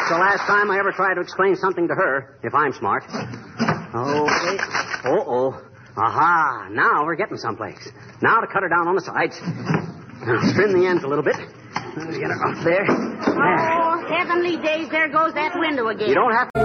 It's the last time I ever try to explain something to her, if I'm smart. Okay. Uh-oh. Aha. Now we're getting someplace. Now to cut her down on the sides. Now trim the ends a little bit. Let's get her up there. Oh, heavenly days, there goes that window again. You don't have to...